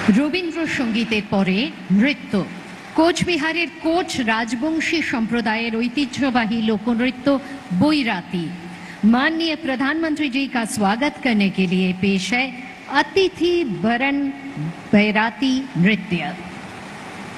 রবীন্দ্রসঙ্গীতের পরে নৃত্য। কোচবিহারের কোচ राजवंशी संप्रदाय ऐतिह्यवाही लोकनृत्य बैराती। माननीय प्रधानमंत्री जी का स्वागत करने के लिए पेश है अतिथि बरन बैराती नृत्य।